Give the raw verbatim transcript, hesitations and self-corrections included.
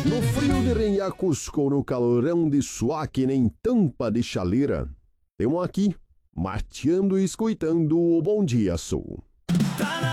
No frio de Renhacusco ou no calorão de Suaque, nem tampa de chaleira, temos aqui, mateando e escutando o Bom Dia Sul.